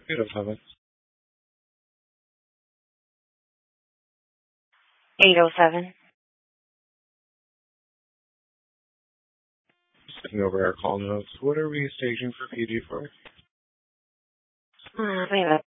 807. 807. Sitting over our call notes. What are we staging for PD for? We have a